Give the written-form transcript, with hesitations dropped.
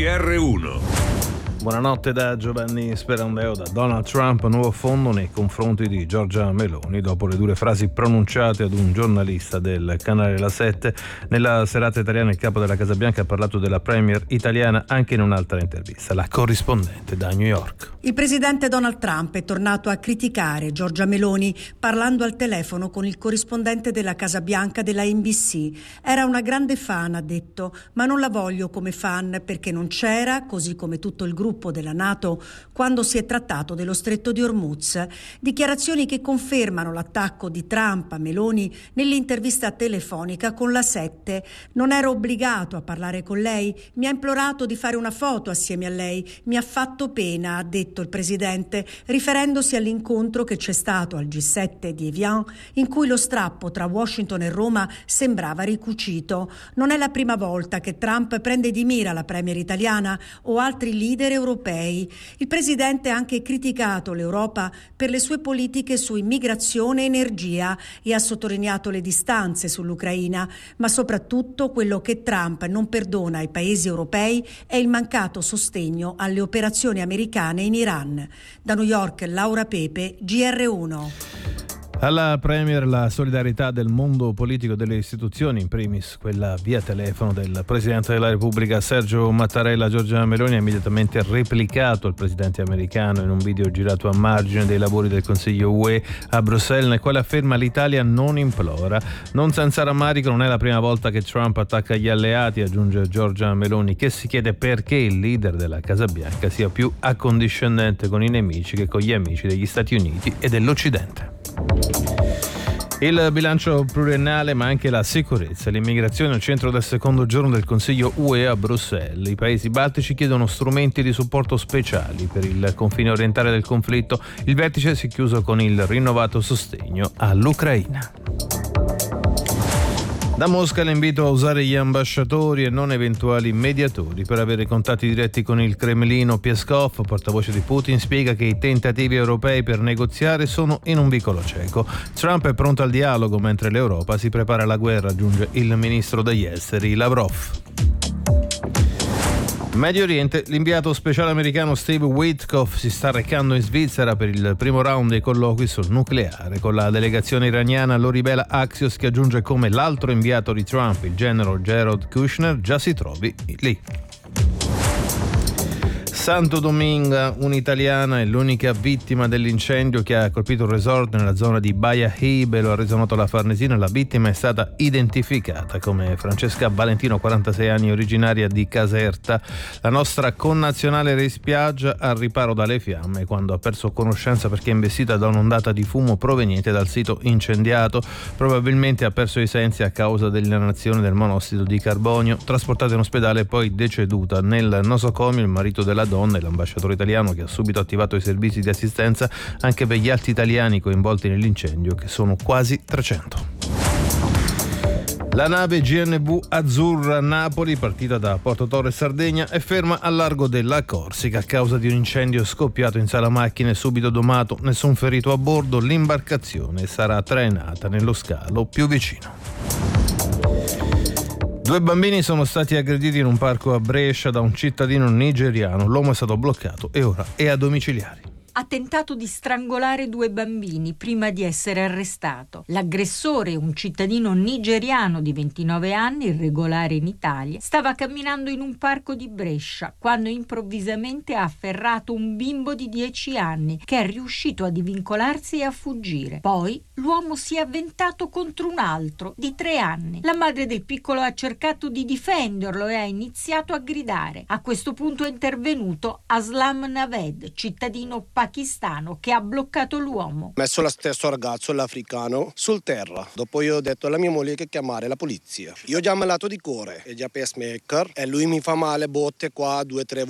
GR1. Buonanotte da Giovanni Sperandeo. Da Donald Trump, nuovo fondo nei confronti di Giorgia Meloni dopo le dure frasi pronunciate ad un giornalista del canale La 7. Nella serata italiana il capo della Casa Bianca ha parlato della premier italiana anche in un'altra intervista. La corrispondente da New York. Il presidente Donald Trump è tornato a criticare Giorgia Meloni parlando al telefono con il corrispondente della Casa Bianca della NBC. Era una grande fan, ha detto, ma non la voglio come fan perché non c'era, così come tutto il gruppo della NATO, quando si è trattato dello stretto di Hormuz. Dichiarazioni che confermano l'attacco di Trump a Meloni nell'intervista telefonica con la 7. Non ero obbligato a parlare con lei, mi ha implorato di fare una foto assieme a lei, mi ha fatto pena, ha detto il presidente, riferendosi all'incontro che c'è stato al G7 di Evian, in cui lo strappo tra Washington e Roma sembrava ricucito. Non è la prima volta che Trump prende di mira la premier italiana o altri leader europei. Il presidente ha anche criticato l'Europa per le sue politiche su immigrazione e energia e ha sottolineato le distanze sull'Ucraina, ma soprattutto quello che Trump non perdona ai paesi europei è il mancato sostegno alle operazioni americane in Iran. Da New York, Laura Pepe, GR1. Alla Premier la solidarietà del mondo politico e delle istituzioni, in primis quella via telefono del Presidente della Repubblica Sergio Mattarella. Giorgia Meloni ha immediatamente replicato il Presidente americano in un video girato a margine dei lavori del Consiglio UE a Bruxelles, nel quale afferma: l'Italia non implora. Non senza rammarico, non è la prima volta che Trump attacca gli alleati, aggiunge Giorgia Meloni, che si chiede perché il leader della Casa Bianca sia più accondiscendente con i nemici che con gli amici degli Stati Uniti e dell'Occidente. Il bilancio pluriennale, ma anche la sicurezza e l'immigrazione al centro del secondo giorno del Consiglio UE a Bruxelles. I paesi baltici chiedono strumenti di supporto speciali per il confine orientale del conflitto. Il vertice si è chiuso con il rinnovato sostegno all'Ucraina. Da Mosca l'invito a usare gli ambasciatori e non eventuali mediatori per avere contatti diretti con il Cremlino. Peskov, portavoce di Putin, spiega che i tentativi europei per negoziare sono in un vicolo cieco. Trump è pronto al dialogo mentre l'Europa si prepara alla guerra, aggiunge il ministro degli esteri Lavrov. Medio Oriente, l'inviato speciale americano Steve Witkoff si sta recando in Svizzera per il primo round dei colloqui sul nucleare con la delegazione iraniana. Lo rivela Axios, che aggiunge come l'altro inviato di Trump, il general Jared Kushner, già si trovi lì. Santo Domingo, un'italiana è l'unica vittima dell'incendio che ha colpito il resort nella zona di Baia Hibe, lo ha reso noto la Farnesina. La vittima è stata identificata come Francesca Valentino, 46 anni, originaria di Caserta. La nostra connazionale era in spiaggia al riparo dalle fiamme quando ha perso conoscenza perché è investita da un'ondata di fumo proveniente dal sito incendiato. Probabilmente ha perso i sensi a causa dell'inalazione del monossido di carbonio. Trasportata in ospedale e poi deceduta nel nosocomio il marito della donna e l'ambasciatore italiano, che ha subito attivato i servizi di assistenza anche per gli altri italiani coinvolti nell'incendio, che sono quasi 300. La nave GNV Azzurra Napoli, partita da Porto Torre, Sardegna, è ferma al largo della Corsica a causa di un incendio scoppiato in sala macchine subito domato. Nessun ferito a bordo. L'imbarcazione sarà trainata nello scalo più vicino. 2 bambini sono stati aggrediti in un parco a Brescia da un cittadino nigeriano. L'uomo è stato bloccato e ora è a domiciliari. Ha tentato di strangolare 2 bambini prima di essere arrestato. L'aggressore, un cittadino nigeriano di 29 anni, irregolare in Italia, stava camminando in un parco di Brescia quando improvvisamente ha afferrato un bimbo di 10 anni che è riuscito a divincolarsi e a fuggire. Poi l'uomo si è avventato contro un altro di 3 anni. La madre del piccolo ha cercato di difenderlo e ha iniziato a gridare. A questo punto è intervenuto Aslam Naved, cittadino pakistano, che ha bloccato l'uomo. Messo lo stesso ragazzo, l'africano, sul terra. Dopo io ho detto alla mia moglie che chiamare la polizia. Io ho già malato di cuore, è già pacemaker e lui mi fa male, botte qua 2-3